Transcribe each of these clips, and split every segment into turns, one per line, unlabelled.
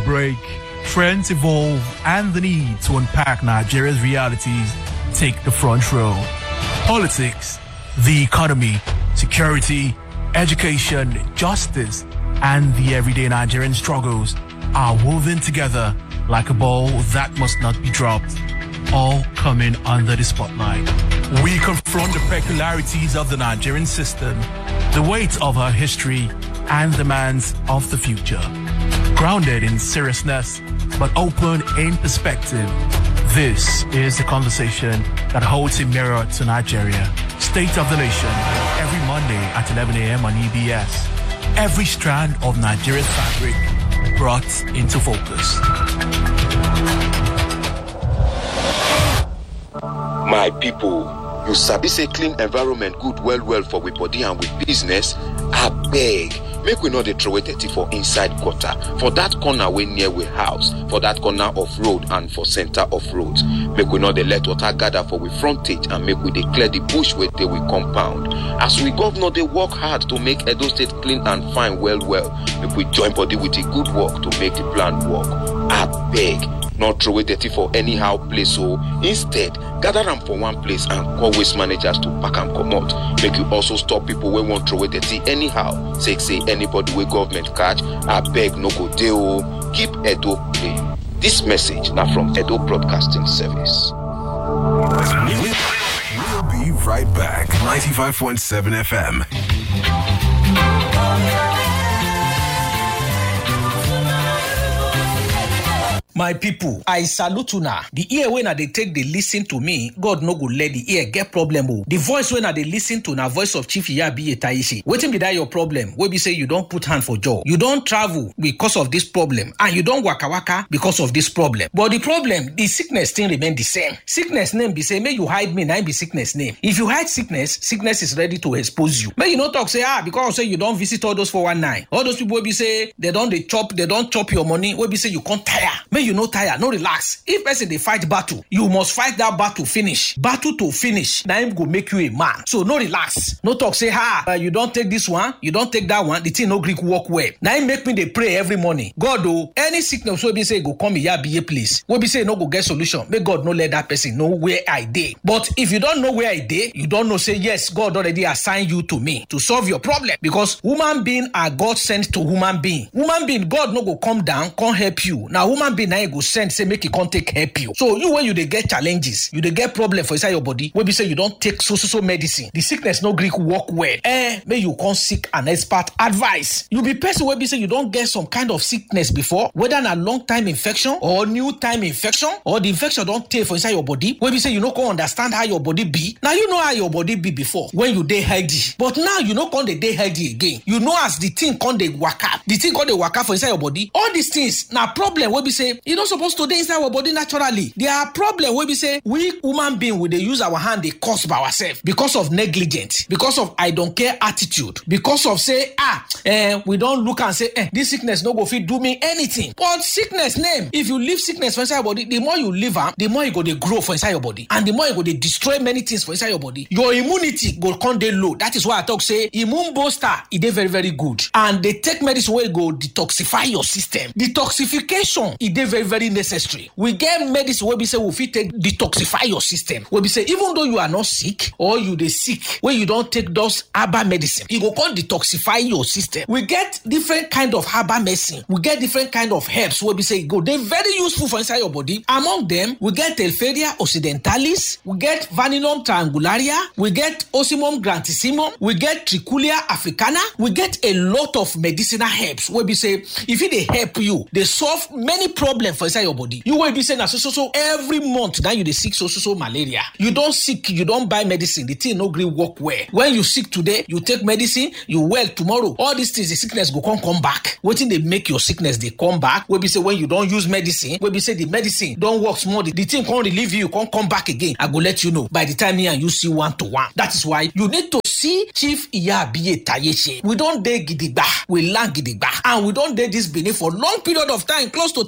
break, trends evolve, and the need to unpack Nigeria's realities take the front row. Politics, the economy, security, education, justice, and the everyday Nigerian struggles are woven together like a ball that must not be dropped, all coming under the spotlight. We confront the peculiarities of the Nigerian system, the weight of our history, and demands of the future. Grounded in seriousness, but open in perspective, this is the conversation that holds a mirror to Nigeria. State of the Nation, every Monday at 11 a.m. on EBS. Every strand of Nigeria's fabric brought into focus.
My people, you sabi say clean environment good well for we body and with business. I beg, make we not dey throw dirty for inside gutter, for that corner wey near we house, for that corner of road and for center of road. Make we not dey let water gather for we frontage and make we dey clear the bush wey dey we compound. As we governor dey work hard to make Edo State clean and fine well. Make we join body with the good work to make the plan work. I beg, not throw dirty for anyhow place, so instead gather them for one place and call waste managers to pack and come out. Make you also stop people wey won't throw dirty anyhow. Say anybody wey government catch, I beg no go deal. Keep Edo clean. This message now from Edo Broadcasting Service.
We'll be right back. 95.7 FM.
My people, I salute una. The ear when they take the listen to me, God no go let the ear get problem. The voice when they listen to na voice of Chief Iyabiye Taishi. Waiting be that your problem. Where be say you don't put hand for jaw. You don't travel because of this problem. And you don't waka because of this problem. But the problem, the sickness still remain the same. Sickness name be say, may you hide me, now be sickness name. If you hide sickness, sickness is ready to expose you. May you not talk say, because say you don't visit all those 419. All those people will be say, they don't chop your money. Will be say you can't tire. May you no tire, no relax. If person they fight battle, you must fight that battle finish. Battle to finish. Now him go make you a man. So no relax. No talk say, you don't take this one, you don't take that one. The thing no Greek work well. Now him make me they pray every morning. God any sickness will be say go come here be a place. Will be say no go get solution. May God no let that person know where I dey. But if you don't know where I dey, you don't know say yes, God already assigned you to me to solve your problem. Because human being are God sent to human being. Human being, God no go come down, come help you. Now human being now go send say make it can't take help you. So you when you they get challenges, you they get problem for inside your body. When we say you don't take so medicine, the sickness no Greek work well. May you come seek an expert advice. You be person where be say you don't get some kind of sickness before, whether a long time infection or new time infection, or the infection don't take for inside your body. When we say you no can understand how your body be. Now you know how your body be before when you dey healthy, but now you know can they dey healthy again. You know as the thing can they waka, the thing can they waka for inside your body. All these things now problem where we say you don't supposed to dey inside our body naturally. There are problem where we say we human being will they use our hand they cause by ourselves because of negligence, because of I don't care attitude, because of say we don't look and say this sickness no go fit do me anything. But sickness name, if you leave sickness for inside your body, the more you leave am, the more you go they grow for inside your body, and the more you go they destroy many things for inside your body. Your immunity go come dey low. That is why I talk say immune booster it dey very good, and they take medicine where go detoxify your system. Detoxification it dey very necessary. We get medicine where we say we fit take detoxify your system. Where we say even though you are not sick or you dey sick, where you don't take those herbal medicine, it go come detoxify your system. We get different kind of herbal medicine. We get different kind of herbs where we say go they very useful for inside your body. Among them, we get Telferia occidentalis, we get Vaninum triangularia, we get Osimum grantissimum, we get Trichulia africana. We get a lot of medicinal herbs where we say if it they help you, they solve many problems for inside your body. You will be saying so every month now you dey sick so malaria. You don't sick, you don't buy medicine. The thing no gree work well. When you sick today, you take medicine, you well tomorrow. All these things, the sickness go come back. Waiting they make your sickness they come back. We be say when you don't use medicine, we be say the medicine don't work small. The thing can't relieve you, can't come back again. I go let you know by the time me and you see 1-to-1. That is why you need to see Chief Iyabiye Taishi. We don't dey gidigba, we land gidigba, and we don't dey this Benin for long period of time, close to 30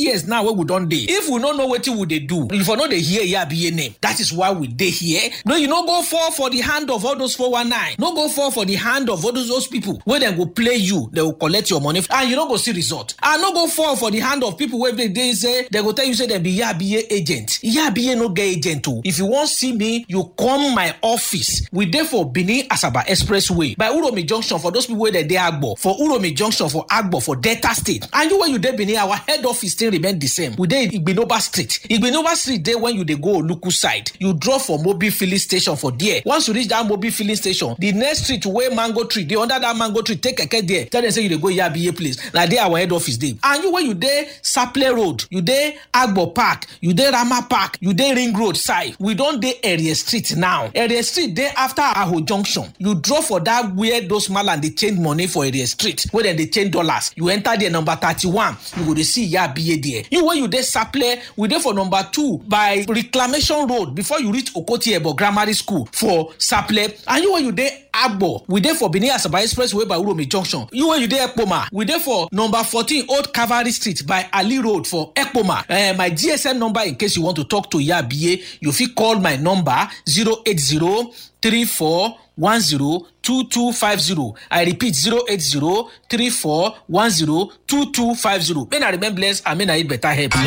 years now where we don't dey. If we don't know what we dey do, if we no dey hear Iyabiye name, that is why we dey here. No, you no go fall for the hand of all those 419. No go fall for the hand of all those people where they go play you, they will collect your money, and you don't go see result. And no go fall for the hand of people where they say they go tell you say they be Iyabiye agent. Iyabiye no get agent too. If you want see me, you come my office. We dey for Benin Asaba Expressway by Uromi Junction for those people where they Agbo, for Uromi Junction for Agbo for Delta State. And you when you dey Benin, our head office still remain the same. We dey Igbinoba Street. Igbinoba Street there when you dey go Oluku side. You draw for Mobil filling station for there. Once you reach that Mobil filling station, the next street where mango tree, they under that mango tree, take a there. Tell them say you dey go Iyabiye place. Like there our head office dey. And you when you dey Saple Road, you dey Agbo Park, you dey Rama Park, you dey Ring Road side. We don't dey Area Street now. Area Street dey after Aho Junction. You draw for that where those malan they change money for Area Street. Where then they change dollars. You enter there number 31. You go to see Iyabiye there. You when you dey Saple, we dey for number 2 by Reclamation Road before you reach Okoti Ebo Grammar School for Saple. And you when you dey Agbo, we dey for Benin Asaba Expressway by Uromi Junction. You when you dey Ekpoma, we dey for number 14 Old Cavalry Street by Ali Road for Ekpoma. My GSM number in case you want to talk to Iyabiye, you fit call my number 08034102250. I repeat 08034102250. May I remain blessed and may I eat better help.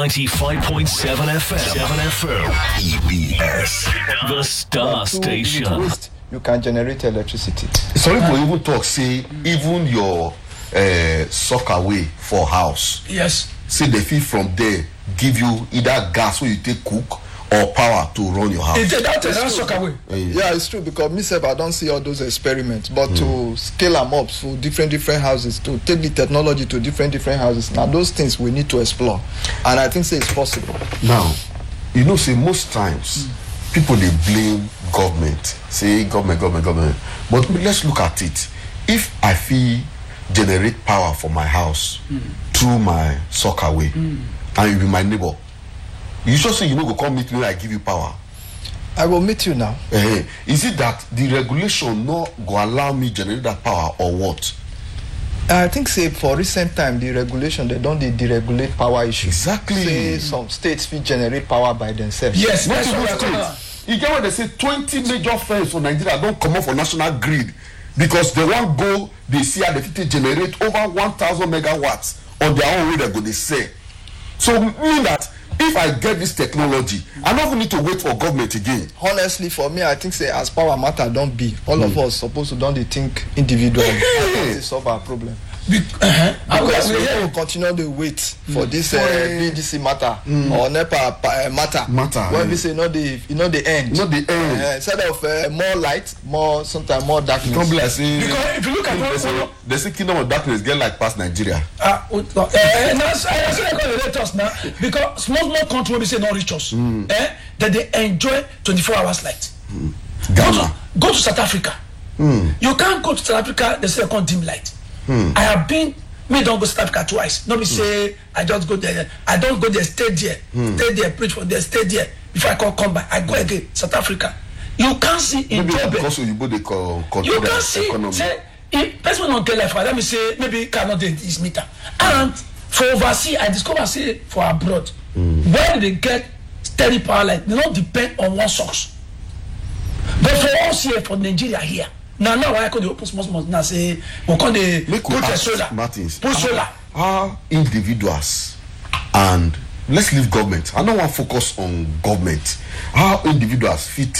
95.7 FM. EBS. The Star Station.
You can generate electricity.
Some people even talk, say, even your soccer way for house.
Yes.
Say they feel from there give you either gas where you take cook or power to run your house.
That's soccer way.
Yeah, it's true because myself I don't see all those experiments, but to scale them up to different houses, to take the technology to different houses. Now those things we need to explore, and I think say it's possible.
Now, you know, say most times people they blame government, say government. But let's look at it. If I feel generate power for my house through my soccer way, and you be my neighbor, you just say you know go come meet me, I give you power.
I will meet you now.
Is it that the regulation no go allow me generate that power or what?
I think say for recent time the regulation they don't deregulate power issue.
Exactly.
Say some states will generate power by themselves.
Yes,
Not
that's
even
what
states. You get what they say? 20 major firms for Nigeria don't come up for national grid because they won't go. They see how they fit generate over 1,000 megawatts on their own way. They go they say. So mean that if I get this technology, I don't need to wait for government again.
Honestly, for me, I think say as power matter don't be all of us supposed to don't think individually. I think they solve our problem. Because we will continue to wait for this BDC matter or NEPA matter. When we say not the end.
Not the end.
Instead of more light, sometimes more darkness.
Don't be like say,
because if you look at
they say kingdom of darkness get like past Nigeria.
I say they call it us now because small country we say not reach us. That they enjoy 24 hours light. Go to South Africa. You can't go to South Africa. They say I can't dim light. I have been. Me don't go South Africa twice. Nobody say I just go there. I don't go there. Stay there. Stay there. Preach for there. Stay there. Before I come back, I go again. South Africa. You can't see in Joburg. You can't see.
Economy.
Say if person don't get life, let me say maybe cannot do this meter. And for overseas, I discover say for abroad, where they get steady power line, they don't depend on one source. But for us here, for Nigeria here. Now I can open small now say we can put solar.
Martins,
put solar.
Our individuals and let's leave government. I don't want to focus on government. How individuals fit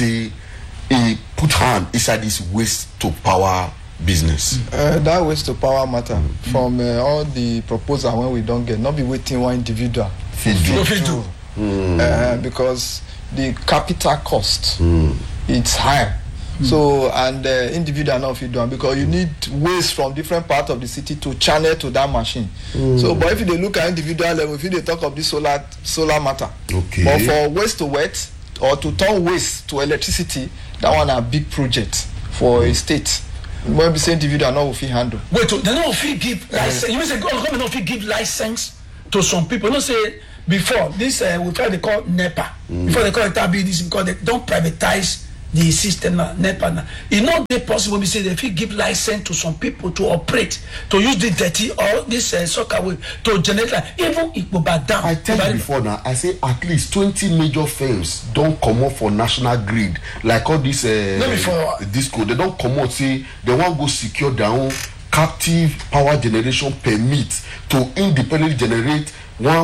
put hand inside this waste to power business.
That waste to power matter from all the proposal when we don't get, not be waiting one individual.
Do.
Because the capital cost it's high. So and individual now if you do because you need waste from different parts of the city to channel to that machine. So but if you look at individual level, if you talk of this solar matter.
Okay.
But for waste to wet or to turn waste to electricity, that one a big project for a state. When we say individual now if you handle.
Wait, they don't feel give license. You mean say government don't feel give license to some people. You know say before this we try to call NEPA. Before they call it BDC because they don't privatize the system na NEPA na. It not be possible we say if you give license to some people to operate, to use the dirty or this soccer way to generate like, even it will back down.
I tell you before now, I say at least 20 major firms don't come up for national grid. Like all this disco, they don't come out say they want to go secure their own captive power generation permit to independently generate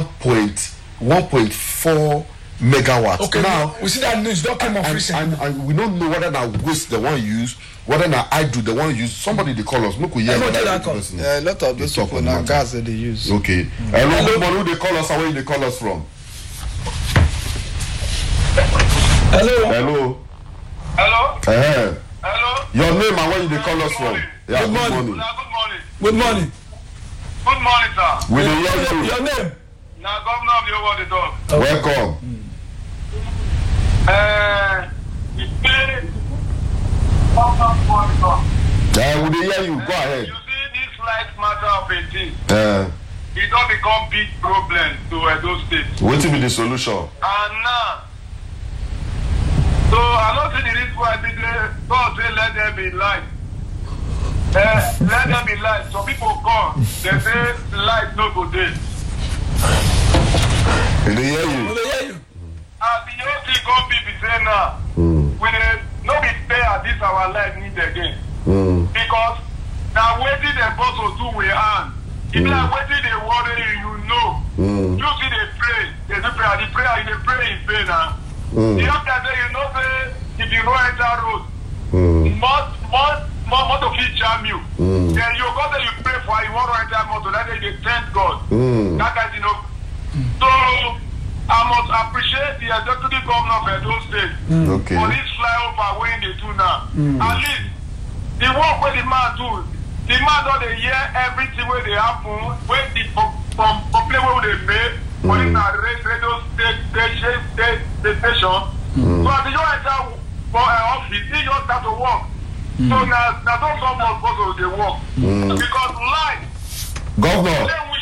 1.4 megawatts.
Okay, now we see that news don't come off recently.
And we don't know whether now waste they want to use, whether now hydro they want to use. Somebody they call us. Look, we hear
a lot of those people now gas that they use.
Okay. Hello, they call us. Where they call us from? Hello. Hello. Your name and where they call us from? Yeah,
good morning. Good morning,
sir.
We hear you.
Your name?
Now, Governor of the Over the Dog.
Welcome. We hear you. Go ahead.
You see this light matter of 18. It don't become big problem to Edo State.
What will be the solution?
And now, so I don't see the reason why God say let there be light. Let there be light. So people come, they say light no go there.
They hear you.
And the whole thing come be say now, we no be pay at this our life need again. Because now waiting the boss will do we hand. If they are waiting they worry you know. You see they pray. They do pray. They pray in vain now. The other day you know say if you go enter road, more to fit jam you. Then you go there you pray for you want to enter motor, then they thank God. That guy you know. So I must appreciate the executive governor of Edo State for this flyover way they do now. At least the work where the man do, the man don't they hear everything where they happen, where the from complaint where they make, when it's at radio station. So at the enter for office, they just start to work. So now don't someone go to the work because life.
Governor.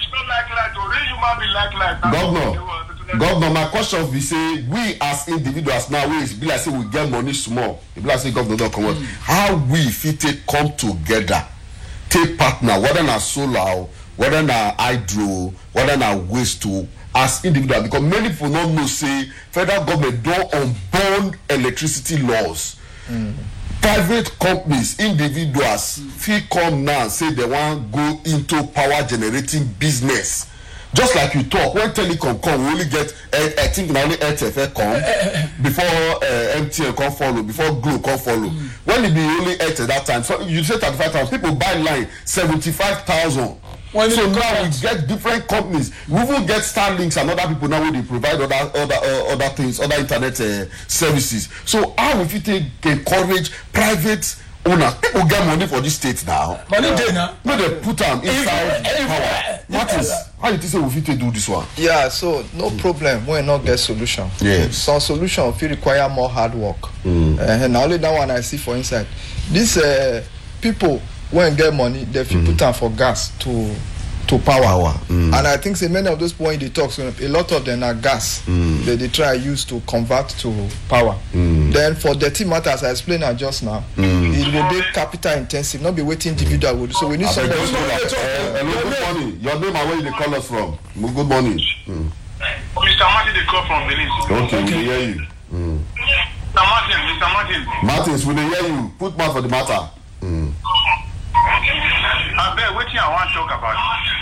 Governor, my question be say we as individuals now we be like say we get money small. It be like say governor don't come out. How we fit take come together, take partner, whether na solar, whether na hydro, whether na waste to as individual, because many people don't know say federal government don't unbond electricity laws. Private companies, individuals, feel come now and say they want to go into power generating business. Just like you talk, when telecom come, we only get, I think now only RTFL come before MTN come follow, before Glo come follow. When it be only at that time, so you say 35,000, people buy line 75,000. So now we get different companies. We will get Starlinks and other people now where they provide other things, other internet services. So how if you encourage private owners? People get money for this state now.
Money day now.
No, they put them inside power. Martins, how you think say we fit do this one?
Yeah, so no problem. We not get solution.
Yes.
Some solution will require more hard work. And only that one I see for inside. These people when get money, they put them for gas to power. And I think say many of those points they talk, so a lot of them are gas that they try use to convert to power. Then for dirty matters, I explained just now, it will be capital intensive, not be waiting individual would. So we need somebody.
Hello, good morning. Your name and where you call us from? Good morning.
Mr. Martin, they call from Benin.
Okay, we hear you.
Mr. Martin.
Martins, we hear you. Put mouth for the matter.
I bet what I want to talk about.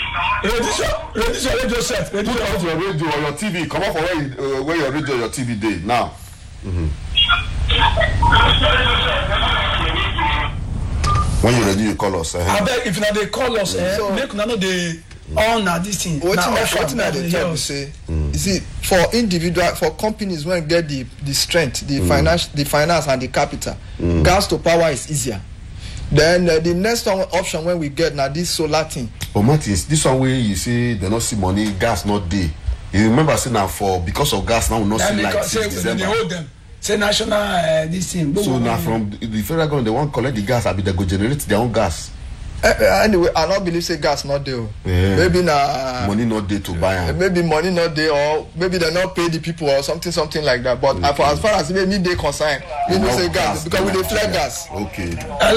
Radio set.
Put out your radio or your TV. Come up for where your radio or your TV day now. When you're ready, you call us.
I beg if they call us, make none of the on this thing.
What I tell say, you see, for individual, for companies when get the strength, the finance and the capital, gas to power is easier. Then the next option when we get now this solar thing.
But Martins, this one way you see they not see money, gas not there. You remember saying now for because of gas now we not see like since December.
They hold them. Say national this thing.
So now from the federal government they want to collect the gas, I be they go generate their own gas.
Anyway, I don't believe say gas not there.
Yeah.
Maybe na
money not there to buy am.
maybe money not there, or maybe they not pay the people or something like that. But
Okay.
as far as me they concerned, we know say gas because we dey flare gas.
Okay.